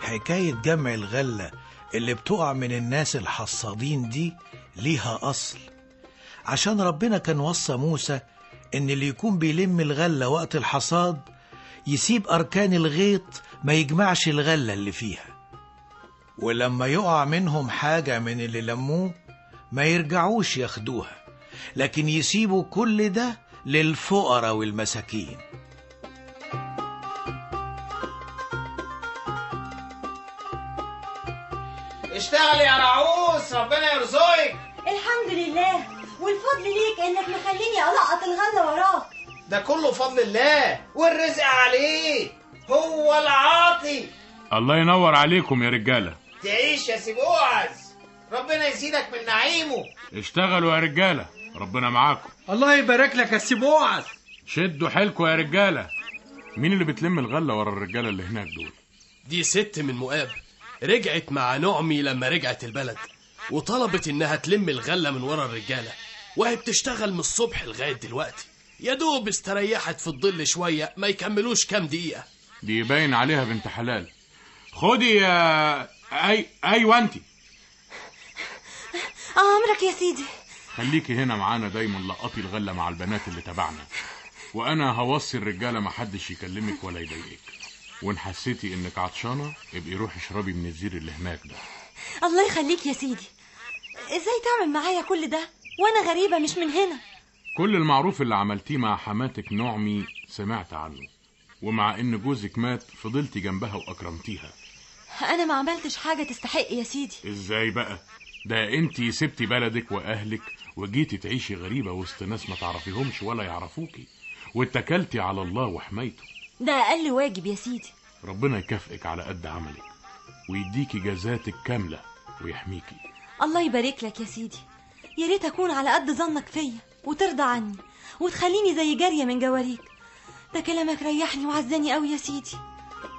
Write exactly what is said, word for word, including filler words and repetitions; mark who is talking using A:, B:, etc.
A: حكاية جمع الغلة اللي بتقع من الناس الحصادين دي ليها أصل، عشان ربنا كان وصى موسى إن اللي يكون بيلم الغلة وقت الحصاد يسيب أركان الغيط ما يجمعش الغلة اللي فيها، ولما يقع منهم حاجة من اللي لموه ما يرجعوش ياخدوها، لكن يسيبوا كل ده للفقراء والمساكين.
B: اشتغل يا رعوس، ربنا يرزقك.
C: الحمد لله، والفضل ليك انك مخليني القط الغله وراك.
B: ده كله فضل الله والرزق عليه، هو العاطي.
D: الله ينور عليكم يا رجاله.
B: تعيش يا سي بوعز، ربنا يزيدك من نعيمه.
D: اشتغلوا يا رجاله، ربنا معاكم.
E: الله يبارك لك يا سي بوعز.
D: شدوا حيلكم يا رجاله. مين اللي بتلم الغله ورا الرجاله اللي هناك دول؟
F: دي ست من مؤاب، رجعت مع نعمي لما رجعت البلد، وطلبت انها تلم الغله من ورا الرجاله، وهي بتشتغل من الصبح لغايه دلوقتي. يا دوب استريحت في الظل شويه، ما يكملوش كام دقيقه.
D: دي باين عليها بنت حلال. خدي يا اي ايوه انت.
C: امرك يا سيدي.
D: خليكي هنا معانا دايما، لقطي الغله مع البنات اللي تبعنا، وانا هوصي الرجاله ما حدش يكلمك ولا يضايقك، وان حسيتي انك عطشانه ابقي روحي اشربي من الزير اللي هناك ده.
C: الله يخليك يا سيدي. ازاي تعمل معايا كل ده وانا غريبه مش من هنا؟
D: كل المعروف اللي عملتيه مع حماتك نعمي سمعت عنه، ومع ان جوزك مات فضلتي جنبها واكرمتيها.
C: انا ما عملتش حاجه تستحق يا سيدي.
D: ازاي بقى؟ ده انتي سبتي بلدك واهلك وجيتي تعيشي غريبه وسط ناس ما تعرفيهمش ولا يعرفوكي، واتكلتي على الله وحمايته.
C: ده اقل واجب يا سيدي.
D: ربنا يكافئك على قد عملك ويديكي جزاتك كامله ويحميكي.
C: الله يبارك لك يا سيدي. يا ريت اكون على قد ظنك فيا وترضى عني وتخليني زي جاريه من جواريك. ده كلامك ريحني وعزاني قوي يا سيدي.